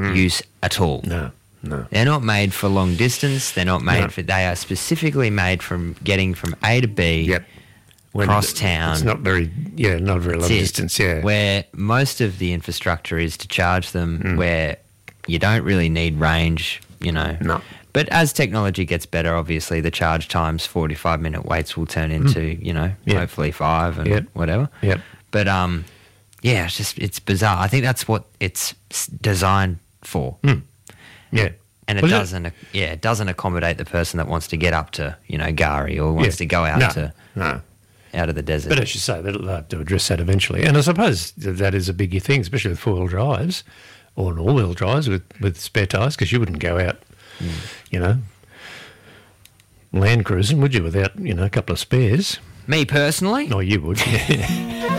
use at all. No. They're not made for long distance. They're not made for... They are specifically made from getting from A to B, Yep. cross town. It's not very long distance, yeah. Where most of the infrastructure is to charge them, where you don't really need range, No. But as technology gets better, obviously the charge times, 45-minute waits will turn into, hopefully 5 and whatever. Yep. But, it's bizarre. I think that's what it's designed for. Yeah. And it doesn't accommodate the person that wants to get up to, Gari or wants to go out out of the desert. But as you say, they'll have to address that eventually. And I suppose that is a biggie thing, especially with four-wheel drives or an all-wheel drives with spare tyres, because you wouldn't go out, land cruising, would you, without, a couple of spares? Me personally? No, you would.